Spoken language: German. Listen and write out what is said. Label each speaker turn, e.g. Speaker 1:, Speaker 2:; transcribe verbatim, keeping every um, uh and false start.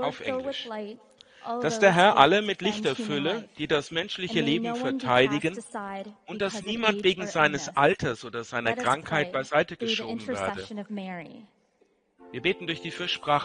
Speaker 1: Auf Englisch. Dass der Herr alle mit Licht erfülle, die das menschliche Leben verteidigen, und dass niemand wegen seines Alters oder seiner Krankheit beiseite geschoben werde. Wir beten durch die Fürsprache